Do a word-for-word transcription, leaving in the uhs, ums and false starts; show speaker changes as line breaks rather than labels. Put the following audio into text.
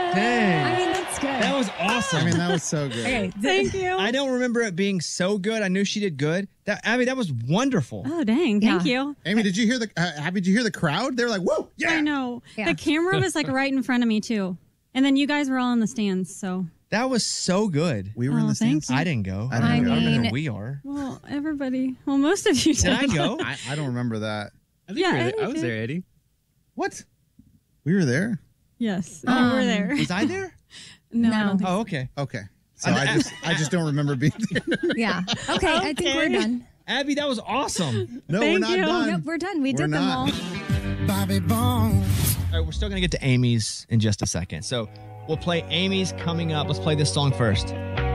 Dang.
I mean, that's good.
That was awesome.
I mean, that was so good.
Okay,
Thank you.
I don't remember it being so good. I knew she did good. That Abby, that was wonderful.
Oh, dang. Thank
Yeah.
you.
Amy, did you hear the? Uh, Abby, did you hear the crowd? They were like, "Whoa, yeah!"
I know.
Yeah.
The camera was like right in front of me, too. And then you guys were all in the stands, so.
That was so good.
We were in
Oh,
the
thank
stands.
you.
I didn't go.
I didn't
don't
go.
know- I don't know
I
who
mean-
we are.
Well, everybody. Well, most of you did.
Did I go?
I, I don't remember that.
I think
Yeah,
you were there.
Eddie
I was
did.
there, Eddie.
What? We were there.
Yes.
Um,
you were there.
Was I there?
No. I
No.
don't think
Oh, okay.
Okay. So I just, I just don't remember being there.
Yeah. Okay, I think we're done.
Abby, that was awesome.
No,
Thank
we're not
you.
done.
Nope, we're done. We
We're
did them
not.
all.
Bobby Bones.
All right, we're still going to get to Amy's in just a second. So we'll play Amy's coming up. Let's play this song first.